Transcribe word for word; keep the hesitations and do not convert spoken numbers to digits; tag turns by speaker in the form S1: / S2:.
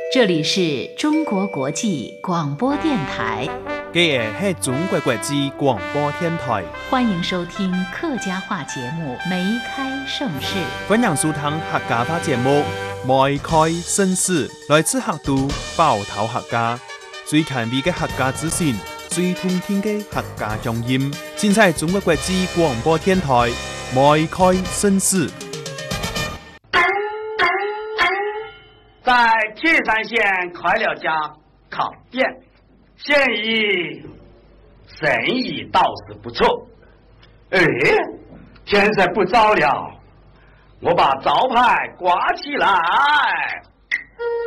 S1: 这里是中国国际广播电台。
S2: 这个是中国国际广播电台，
S1: 欢迎收听客家话节目《梅开盛世》。
S2: 欢迎收听客家话节目《梅开盛世》，来自客都包头客家，最前卫的客家资讯，最通天的客家乡音，尽在中国国际广播电台《梅开盛世》。
S3: 在铁山县开了家烤店，现已生意倒是不错。哎，天色不早了，我把招牌挂起来。